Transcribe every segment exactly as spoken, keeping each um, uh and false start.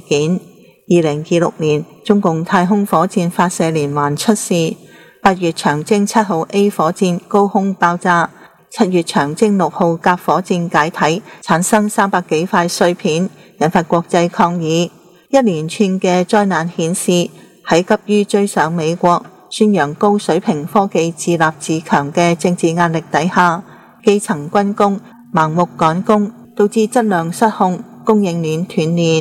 件。二零二六年，中共太空火箭發射連環出事，八月長征七號 A 火箭高空爆炸，七月長征六號甲火箭解體，產生三百幾塊碎片，引發國際抗議。一連串嘅災難顯示，喺急於追上美國宣揚高水平科技自立自強嘅政治壓力底下，基層軍工盲目趕工，導致質量失控，供應鏈斷裂。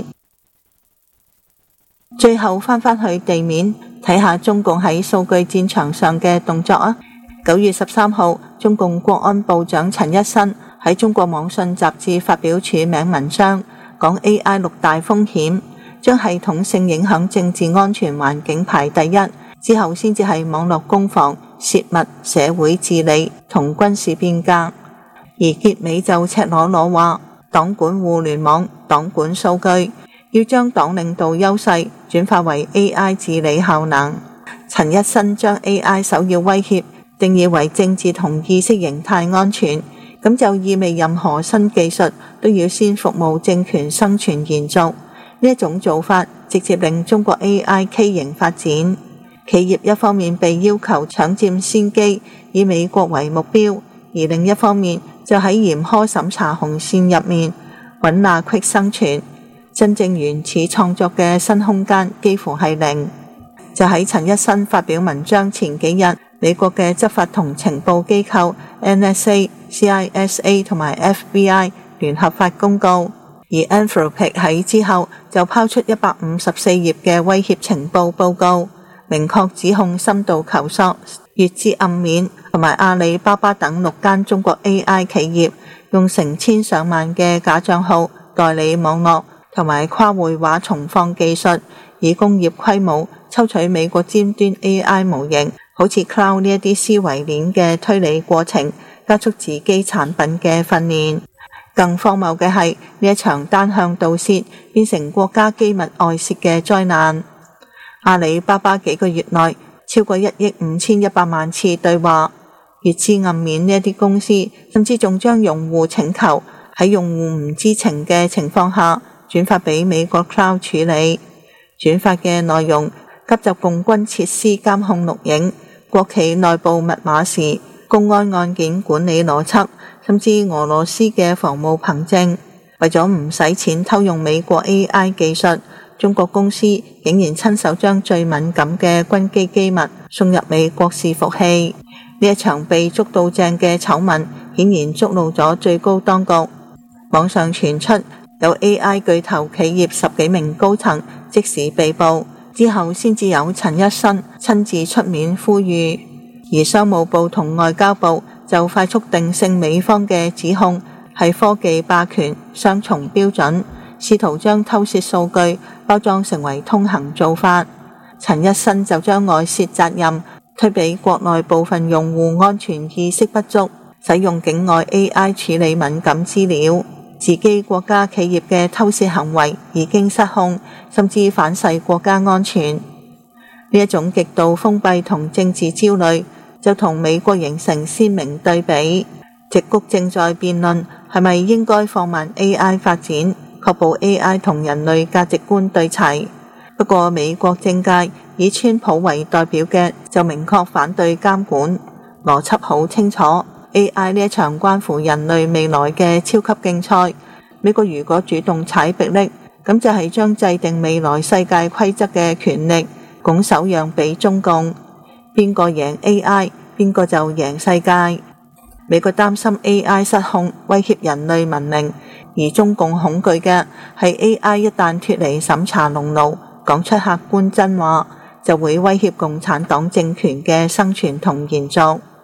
最後翻返去地面睇下中共喺數據戰場上嘅動作啊！九月十三號，中共國安部長陳一新喺中國網信雜誌發表署名文章，講 A I 六大風險，將系統性影響政治安全環境排第一，之後先至係網絡攻防、泄密、社會治理同軍事變革。而結尾就赤裸裸話，黨管互聯網，黨管數據，要將黨領導優勢轉化為 A I 治理效能。陳一新將 A I 首要威脅定義為政治同意識形態安全，咁就意味任何新技術都要先服務政權生存延續。呢一種做法直接令中國 A I 畸形發展，企業一方面被要求搶佔先機，以美國為目標，而另一方面就喺嚴苛審查紅線入面揾罅隙生存。真正原始創作嘅新空間幾乎係零。就喺陳一新發表文章前幾日，美國嘅執法同情報機構 N S A、C I S A 同埋 F B I 聯合發公告，而 Anthropic 喺之後就拋出一百五十四頁嘅威脅情報報告，明確指控深度求索、月之暗面同埋阿里巴巴等六間中國 A I 企業用成千上萬嘅假帳號代理網絡同埋跨會話重放技術，以工業規模抽取美國尖端 A I 模型，好似 Cloud 呢一啲思維鏈嘅推理過程，加速自己產品嘅訓練。更荒謬嘅係，呢一場單向盜竊變成國家機密外泄嘅災難。阿里巴巴幾個月內超過一億五千一百萬次對話，月之暗面呢一啲公司甚至仲將用戶請求喺用戶唔知情嘅情況下轉發俾美國 Cloud 處理，轉發嘅內容急就共軍設施監控錄影、國企內部密碼時、公安案件管理邏輯，甚至俄羅斯嘅防務憑證。為咗唔使錢偷用美國 A I 技術，中國公司竟然親手將最敏感嘅軍機機密送入美國伺服器。呢一場被捉到正嘅醜聞顯然觸怒咗最高當局。網上傳出有 A I 巨頭企業十幾名高層即時被捕，之後先至有陳一新親自出面呼籲，而商務部同外交部就快速定性美方嘅指控係科技霸權雙重標準，試圖將偷竊數據包裝成為通行做法。陳一新就將外泄責任推俾國內部分用戶安全意識不足，使用境外 A I 處理敏感資料。自己國家企業嘅偷竊行為已經失控，甚至反噬國家安全。呢一種極度封閉同政治焦慮，就同美國形成鮮明對比。矽谷正在辯論係咪應該放慢 A I 發展，確保 A I 同人類價值觀對齊。不過美國政界以川普為代表嘅就明確反對監管，邏輯好清楚。A I 呢一場關乎人類未來嘅超級競賽，美國如果主動踩迫力，咁就係將制定未來世界規則嘅權力拱手讓俾中共，邊個贏 A I， 邊個就贏世界。美國擔心 A I 失控威脅人類文明，而中共恐懼嘅係 A I 一旦脫離審查籠牢，講出客觀真話，就會威脅共產黨政權嘅生存同延續。